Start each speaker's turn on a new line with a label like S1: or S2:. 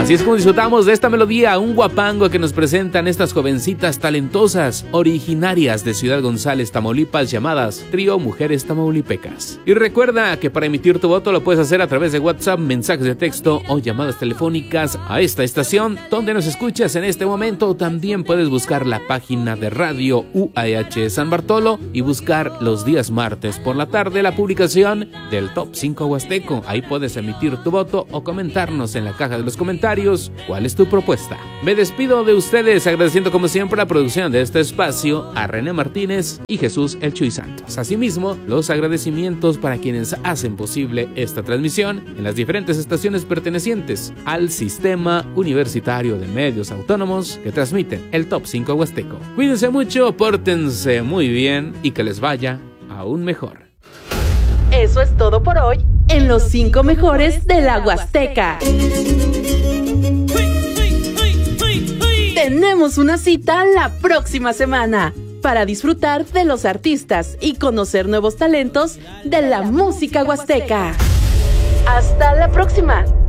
S1: Así es como disfrutamos de esta melodía, un guapango que nos presentan estas jovencitas talentosas, originarias de Ciudad González, Tamaulipas, llamadas Trío Mujeres Tamaulipecas. Y recuerda que para emitir tu voto lo puedes hacer a través de WhatsApp, mensajes de texto o llamadas telefónicas a esta estación donde nos escuchas en este momento. También puedes buscar la página de Radio UAH San Bartolo y buscar los días martes por la tarde la publicación del Top 5 Huasteco. Ahí puedes emitir tu voto o comentarnos en la caja de los comentarios cuál es tu propuesta. Me despido de ustedes agradeciendo como siempre la producción de este espacio a René Martínez y Jesús El Chuy Santos. Asimismo, los agradecimientos para quienes hacen posible esta transmisión en las diferentes estaciones pertenecientes al Sistema Universitario de Medios Autónomos que transmiten el Top 5 Huasteco. Cuídense mucho, pórtense muy bien y que les vaya aún mejor.
S2: Eso es todo por hoy en los 5 mejores de la Huasteca. Tenemos una cita la próxima semana para disfrutar de los artistas y conocer nuevos talentos de la música huasteca. ¡Hasta la próxima!